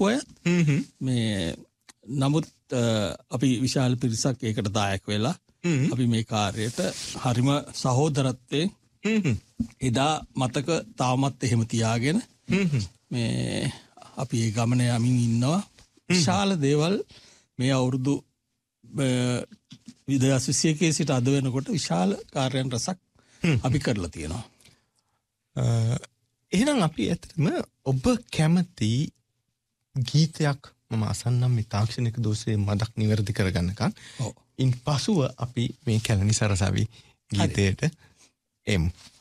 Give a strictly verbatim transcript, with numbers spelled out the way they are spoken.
කරපු අයත් මේ නමුත් අපි විශාල පිරිසක් ඒකට දායක වෙලා අපි මේ කාර්යයට හරිම සහෝදරත්වයෙන් එදා මතක තාමත් එහෙම තියාගෙන මේ අපි ඒ ගමන යමින් ඉන්නවා. විශාල දේවල් මේ අවුරුදු දෙදාස් විසි එකේ සිට අද වෙනකොට විශාල කාර්යයන් රසක් අපි කරලා තියෙනවා. එහෙනම් අපි ඇත්තටම ඔබ කැමති ගීතයක් මම අසන්නම් මේ තාක්ෂණික දෝෂයේ මදක් නිවැරදි කරගන්නකම්. ඉන් පසුව අපි මේ කැලණි සරසවි ගීතයට එමු.